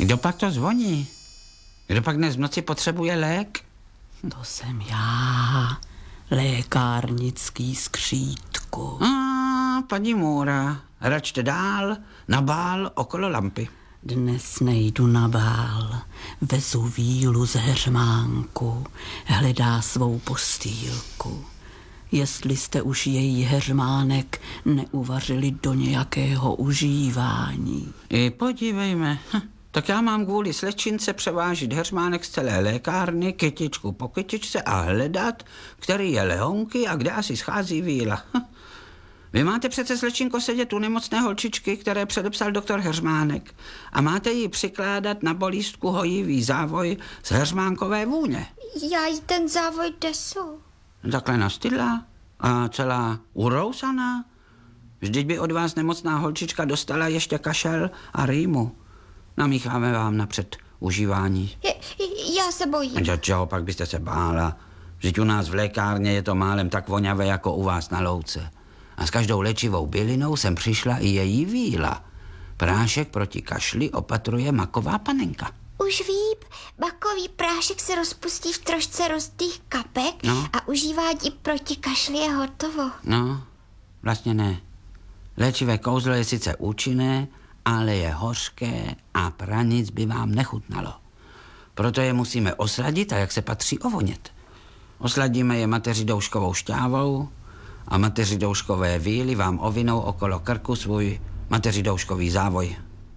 Kdo pak to zvoní? Kdo pak dnes v noci potřebuje lék? To jsem já, lékárnický skřítku. Paní Můra, račte dál, na bál okolo lampy. Dnes nejdu na bál, vezu vílu z heřmánku, hledá svou postýlku. Jestli jste už její heřmánek neuvařili do nějakého užívání. I podívejme, tak já mám kvůli slečince převážit heřmánek z celé lékárny, kytičku po kytičce a hledat, který je lehonky a kde asi schází víla. Vy máte přece, slečinko, sedět u nemocné holčičky, které předepsal doktor Heřmánek, a máte jí přikládat na bolístku hojivý závoj z heřmánkové vůně. Já jí ten závoj desu. Takhle nastydlá a celá urousaná. Vždyť by od vás nemocná holčička dostala ještě kašel a rýmu. Namícháme vám napřed užívání. Já se bojím. A čeho pak byste se bála? Vždyť u nás v lékárně je to málem tak voňavé jako u vás na louce. A s každou léčivou bylinou sem přišla i její víla. Prášek proti kašli opatruje maková panenka. Už vím, makový prášek se rozpustí v trošce roztých kapek a užívání proti kašli je hotovo. No, vlastně ne. Léčivé kouzlo je sice účinné, ale je hořké a pranic by vám nechutnalo. Proto je musíme osladit a jak se patří ovonět. Osladíme je mateřidouškovou šťávou a mateřidouškové víly vám ovinou okolo krku svůj mateřidouškový závoj.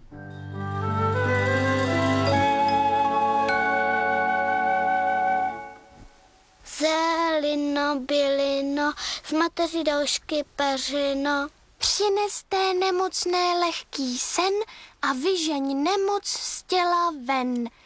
Zelino, bylino, z mateřidoušky peřino. Přineste nemocné lehký sen a vyžeň nemoc z těla ven.